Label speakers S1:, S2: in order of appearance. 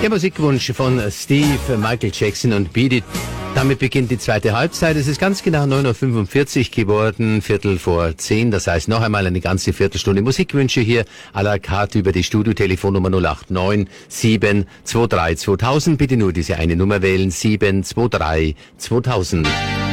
S1: Der Musikwunsch von Steve, Michael Jackson und Beat It. Damit beginnt die zweite Halbzeit. Es ist ganz genau 9:45 Uhr geworden, 9:45. Das heißt noch einmal eine ganze Viertelstunde Musikwünsche hier à la carte über die Studiotelefonnummer 089 723 2000. Bitte nur diese eine Nummer wählen, 723 2000.